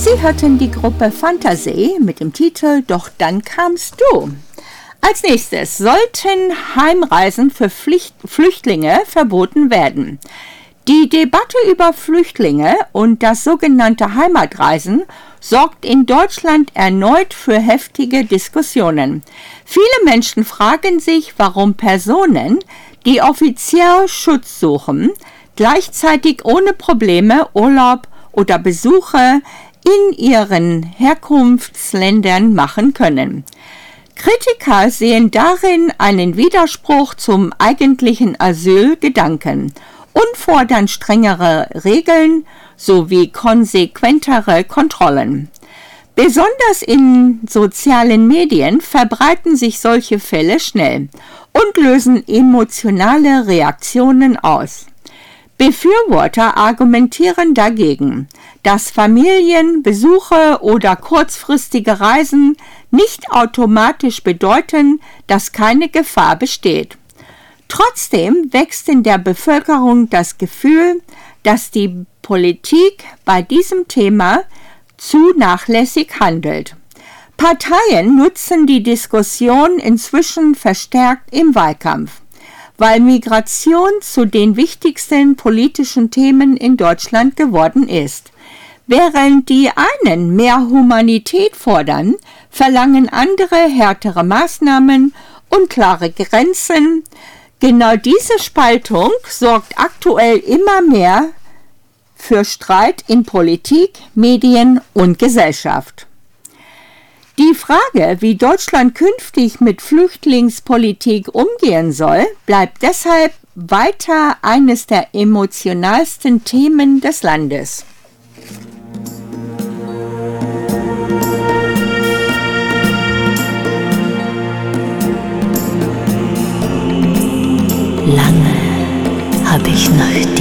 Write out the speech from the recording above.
Sie hörten die Gruppe Fantasy mit dem Titel Doch dann kamst du. Als nächstes sollten Heimreisen für Flüchtlinge verboten werden. Die Debatte über Flüchtlinge und das sogenannte Heimatreisen sorgt in Deutschland erneut für heftige Diskussionen. Viele Menschen fragen sich, warum Personen, die offiziell Schutz suchen, gleichzeitig ohne Probleme Urlaub oder Besuche in ihren Herkunftsländern machen können. Kritiker sehen darin einen Widerspruch zum eigentlichen Asylgedanken und fordern strengere Regeln sowie konsequentere Kontrollen. Besonders in sozialen Medien verbreiten sich solche Fälle schnell und lösen emotionale Reaktionen aus. Befürworter argumentieren dagegen, dass Familienbesuche oder kurzfristige Reisen nicht automatisch bedeuten, dass keine Gefahr besteht. Trotzdem wächst in der Bevölkerung das Gefühl, dass die Politik bei diesem Thema zu nachlässig handelt. Parteien nutzen die Diskussion inzwischen verstärkt im Wahlkampf, weil Migration zu den wichtigsten politischen Themen in Deutschland geworden ist. Während die einen mehr Humanität fordern, verlangen andere härtere Maßnahmen und klare Grenzen. Genau diese Spaltung sorgt aktuell immer mehr für Streit in Politik, Medien und Gesellschaft. Die Frage, wie Deutschland künftig mit Flüchtlingspolitik umgehen soll, bleibt deshalb weiter eines der emotionalsten Themen des Landes. Lange habe ich nach